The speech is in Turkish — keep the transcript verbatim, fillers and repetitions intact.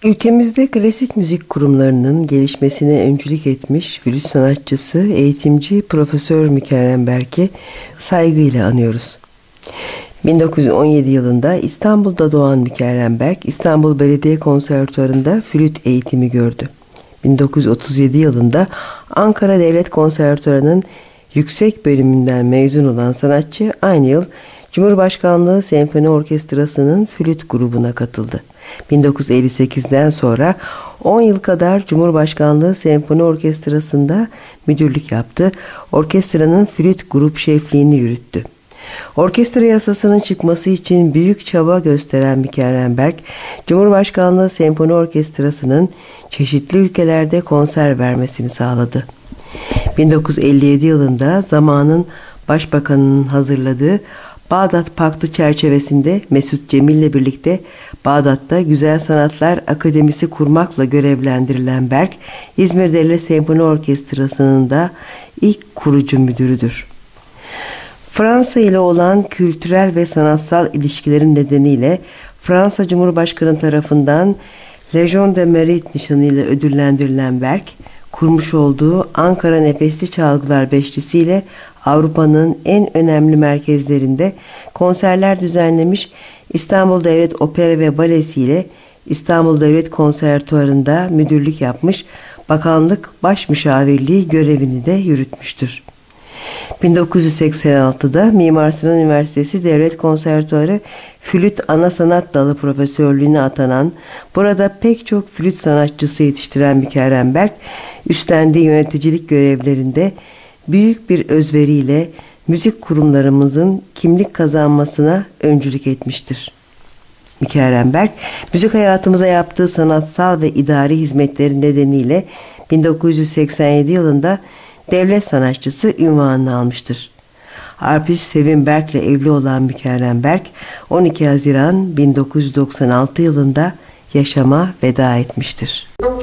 Ülkemizde klasik müzik kurumlarının gelişmesine öncülük etmiş flüt sanatçısı, eğitimci Profesör Mükerrem Berk'i saygıyla anıyoruz. bin dokuz yüz on yedi yılında İstanbul'da doğan Mükerrem Berk, İstanbul Belediye Konservatuvarı'nda flüt eğitimi gördü. bin dokuz yüz otuz yedi yılında Ankara Devlet Konservatuvarı'nın yüksek bölümünden mezun olan sanatçı aynı yıl Cumhurbaşkanlığı Senfoni Orkestrası'nın flüt grubuna katıldı. bin dokuz yüz elli sekizden sonra on yıl kadar Cumhurbaşkanlığı Senfoni Orkestrası'nda müdürlük yaptı. Orkestranın flüt grup şefliğini yürüttü. Orkestra yasasının çıkması için büyük çaba gösteren Mükerrem Berk, Cumhurbaşkanlığı Senfoni Orkestrası'nın çeşitli ülkelerde konser vermesini sağladı. bin dokuz yüz elli yedi yılında zamanın Başbakanının hazırladığı Bağdat Paktı çerçevesinde Mesut Cemil ile birlikte Bağdat'ta Güzel Sanatlar Akademisi kurmakla görevlendirilen Berk, İzmir Devlet Senfoni Orkestrası'nın da ilk kurucu müdürüdür. Fransa ile olan kültürel ve sanatsal ilişkilerin nedeniyle Fransa Cumhurbaşkanı tarafından Legion de Mérite nişanıyla ödüllendirilen Berk, kurmuş olduğu Ankara Nefesli Çalgılar Beşlisi'yle Avrupa'nın en önemli merkezlerinde konserler düzenlemiş, İstanbul Devlet Opera ve Balesi ile İstanbul Devlet Konservatuvarı'nda müdürlük yapmış, bakanlık başmüşavirliği görevini de yürütmüştür. bin dokuz yüz seksen altıda Mimar Sinan Üniversitesi Devlet Konservatuvarı Flüt Ana Sanat Dalı Profesörlüğüne atanan, burada pek çok flüt sanatçısı yetiştiren Mükerrem Berk, üstlendiği yöneticilik görevlerinde büyük bir özveriyle müzik kurumlarımızın kimlik kazanmasına öncülük etmiştir. Mükerrem Berk, müzik hayatımıza yaptığı sanatsal ve idari hizmetleri nedeniyle bin dokuz yüz seksen yedi yılında devlet sanatçısı unvanını almıştır. Arpist Sevim Berk'le evli olan Mükerrem Berk, on iki Haziran bin dokuz yüz doksan altı yılında yaşama veda etmiştir.